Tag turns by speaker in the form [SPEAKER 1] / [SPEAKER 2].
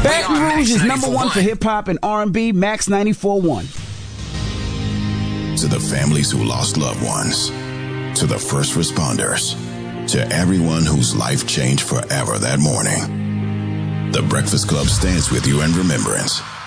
[SPEAKER 1] Baton Rouge is number one for hip-hop and R&B, Max 94.1.
[SPEAKER 2] To the families who lost loved ones, to the first responders, to everyone whose life changed forever that morning, The Breakfast Club stands with you in remembrance.